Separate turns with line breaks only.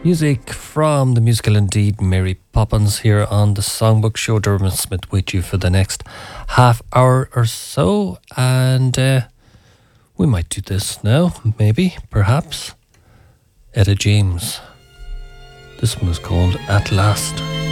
Music from the musical indeed Mary Poppins here on the Songbook Show. Dermot Smith with you for the next half hour or so, and we might do this now, maybe, perhaps. Etta James. This one is called At Last.